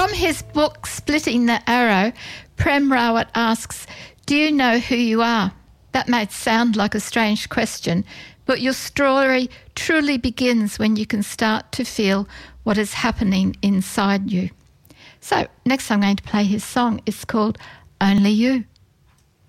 From his book, Splitting the Arrow, Prem Rawat asks, do you know who you are? That might sound like a strange question, but your story truly begins when you can start to feel what is happening inside you. So next I'm going to play his song. It's called Only You.